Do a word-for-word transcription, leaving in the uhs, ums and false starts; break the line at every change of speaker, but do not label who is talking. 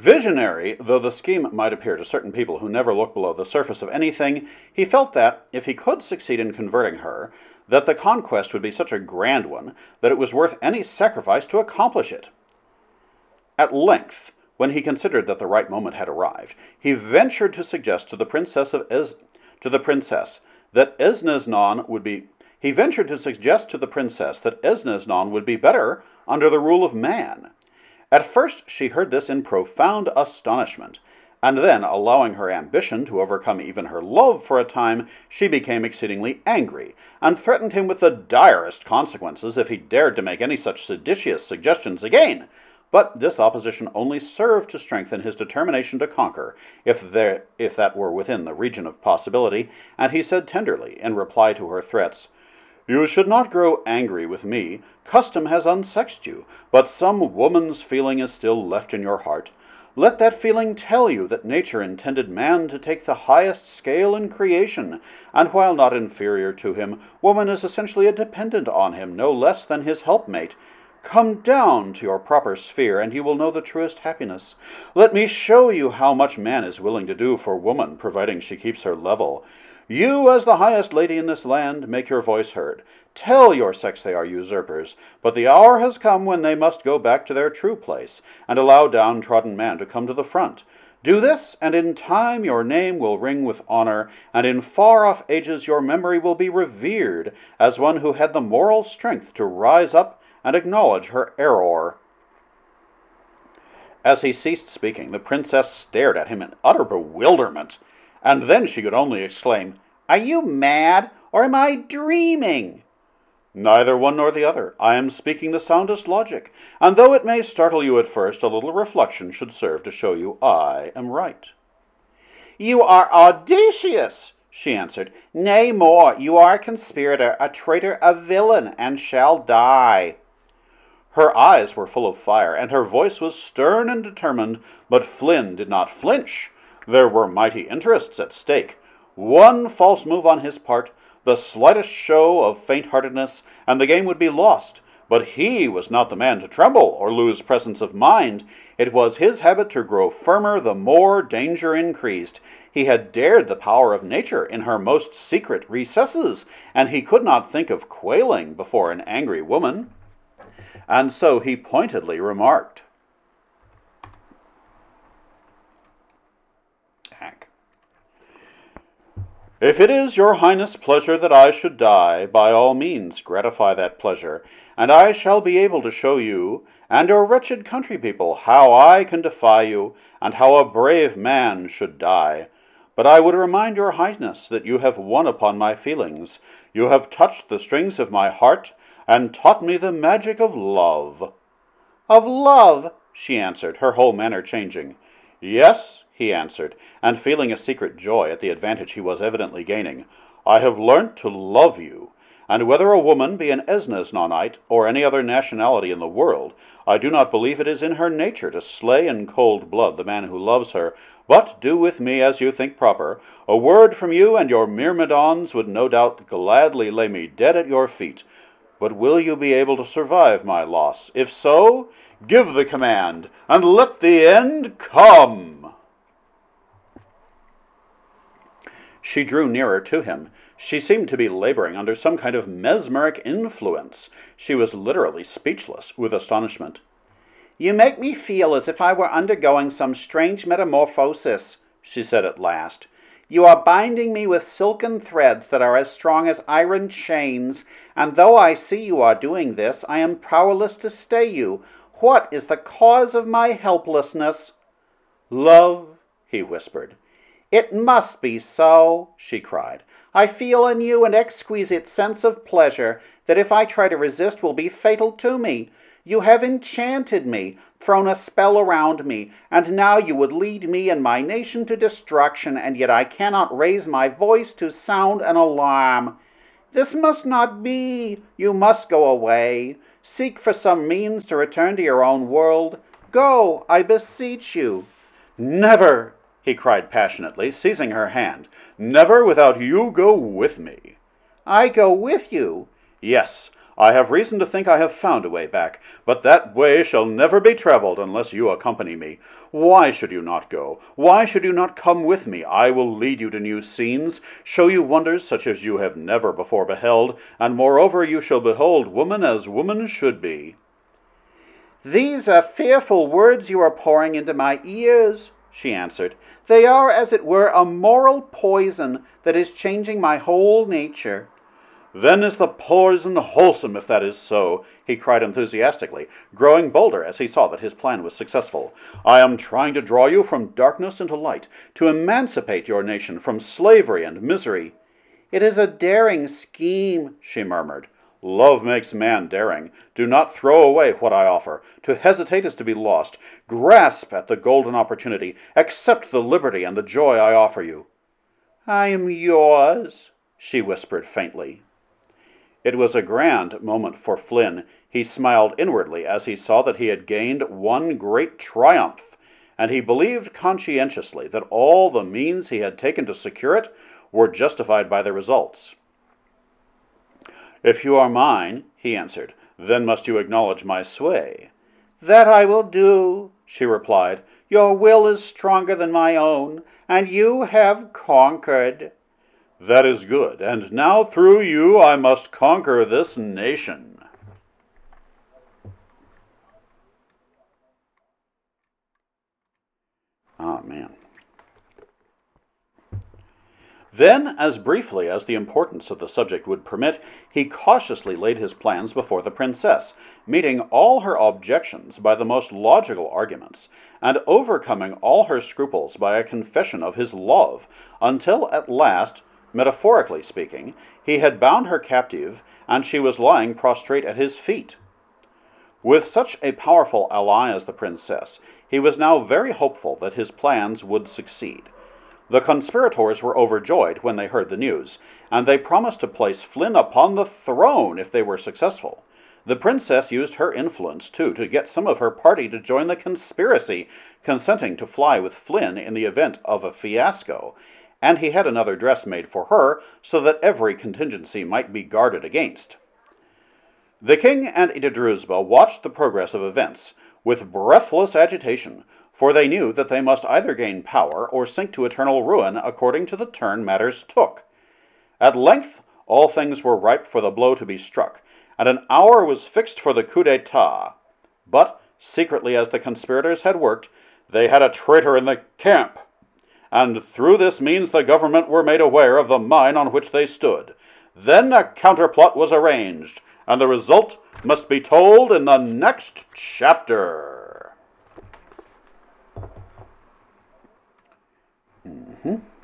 Visionary though the scheme might appear to certain people who never look below the surface of anything, he felt that, if he could succeed in converting her, that the conquest would be such a grand one that it was worth any sacrifice to accomplish it. At length, when he considered that the right moment had arrived, he ventured to suggest to the princess of Ez- to the princess that Esneznon would be he ventured to suggest to the princess that Esneznon would be better under the rule of man. At first she heard this in profound astonishment, and then, allowing her ambition to overcome even her love for a time, she became exceedingly angry, and threatened him with the direst consequences if he dared to make any such seditious suggestions again. But this opposition only served to strengthen his determination to conquer, if there, if that were within the region of possibility, and he said tenderly, in reply to her threats, "You should not grow angry with me. Custom has unsexed you, but some woman's feeling is still left in your heart. Let that feeling tell you that nature intended man to take the highest scale in creation, and while not inferior to him, woman is essentially a dependent on him, no less than his helpmate. Come down to your proper sphere, and you will know the truest happiness. Let me show you how much man is willing to do for woman, providing she keeps her level. You, as the highest lady in this land, make your voice heard. Tell your sex they are usurpers, but the hour has come when they must go back to their true place, and allow downtrodden man to come to the front. Do this, and in time your name will ring with honor, and in far-off ages your memory will be revered as one who had the moral strength to rise up and acknowledge her error." As he ceased speaking, the princess stared at him in utter bewilderment, and then she could only exclaim, "Are you mad, or am I dreaming?" "Neither one nor the other. I am speaking the soundest logic, and though it may startle you at first, a little reflection should serve to show you I am right." "You are audacious," she answered. "Nay, more, you are a conspirator, a traitor, a villain, and shall die." Her eyes were full of fire, and her voice was stern and determined, but Flynn did not flinch. There were mighty interests at stake. One false move on his part, the slightest show of faint-heartedness, and the game would be lost. But he was not the man to tremble or lose presence of mind. It was his habit to grow firmer the more danger increased. He had dared the power of nature in her most secret recesses, and he could not think of quailing before an angry woman. And so he pointedly remarked, "If it is your highness' pleasure that I should die, by all means gratify that pleasure, and I shall be able to show you, and your wretched country people, how I can defy you, and how a brave man should die. But I would remind your highness that you have won upon my feelings. You have touched the strings of my heart, and taught me the magic of love." "Of love?" she answered, her whole manner changing. "Yes," he answered, and feeling a secret joy at the advantage he was evidently gaining. "I have learnt to love you, and whether a woman be an Esneznonite or any other nationality in the world, I do not believe it is in her nature to slay in cold blood the man who loves her. But do with me as you think proper. A word from you and your myrmidons would no doubt gladly lay me dead at your feet. But will you be able to survive my loss? If so, give the command, and let the end come." She drew nearer to him. She seemed to be laboring under some kind of mesmeric influence. She was literally speechless with astonishment. "You make me feel as if I were undergoing some strange metamorphosis," she said at last. "You are binding me with silken threads that are as strong as iron chains, and though I see you are doing this, I am powerless to stay you. What is the cause of my helplessness?" "Love," he whispered. "It must be so," she cried. "I feel in you an exquisite sense of pleasure that if I try to resist will be fatal to me. You have enchanted me, thrown a spell around me, and now you would lead me and my nation to destruction, and yet I cannot raise my voice to sound an alarm. This must not be. You must go away. Seek for some means to return to your own world. Go, I beseech you." "Never!" he cried passionately, seizing her hand. "Never without you go with me." "I go with you?" "Yes, I have reason to think I have found a way back, but that way shall never be travelled unless you accompany me. Why should you not go? Why should you not come with me? I will lead you to new scenes, show you wonders such as you have never before beheld, and moreover you shall behold woman as woman should be." "These are fearful words you are pouring into my ears," she answered. "They are, as it were, a moral poison that is changing my whole nature." "Then is the poison wholesome, if that is so," he cried enthusiastically, growing bolder as he saw that his plan was successful. "I am trying to draw you from darkness into light, to emancipate your nation from slavery and misery." "It is a daring scheme," she murmured. "Love makes man daring. Do not throw away what I offer. To hesitate is to be lost. Grasp at the golden opportunity. Accept the liberty and the joy I offer you." "I am yours," she whispered faintly. It was a grand moment for Flynn. He smiled inwardly as he saw that he had gained one great triumph, and he believed conscientiously that all the means he had taken to secure it were justified by the results. "If you are mine," he answered, "then must you acknowledge my sway." "That I will do," she replied. "Your will is stronger than my own, and you have conquered." "That is good, and now through you I must conquer this nation." Oh, man. Then, as briefly as the importance of the subject would permit, he cautiously laid his plans before the princess, meeting all her objections by the most logical arguments, and overcoming all her scruples by a confession of his love, until at last, metaphorically speaking, he had bound her captive, and she was lying prostrate at his feet. With such a powerful ally as the princess, he was now very hopeful that his plans would succeed. The conspirators were overjoyed when they heard the news, and they promised to place Flynn upon the throne if they were successful. The princess used her influence, too, to get some of her party to join the conspiracy, consenting to fly with Flynn in the event of a fiasco, and he had another dress made for her, so that every contingency might be guarded against. The king and Ididruzba watched the progress of events with breathless agitation, for they knew that they must either gain power or sink to eternal ruin according to the turn matters took. At length all things were ripe for the blow to be struck, and an hour was fixed for the coup d'etat. But, secretly as the conspirators had worked, they had a traitor in the camp, and through this means the government were made aware of the mine on which they stood. Then a counterplot was arranged, and the result must be told in the next chapter. Mm-hmm.